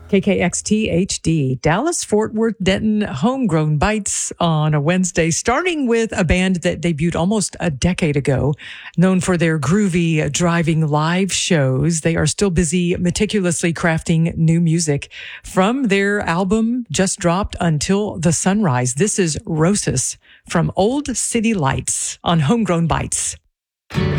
KKXT HD, Dallas, Fort Worth, Denton, Homegrown Bites on a Wednesday, starting with a band that debuted almost a decade ago, known for their groovy, driving live shows. They are still busy meticulously crafting new music. From their album just dropped, Until the Sunrise, this is Rosas from Old City Lights on Homegrown Bites.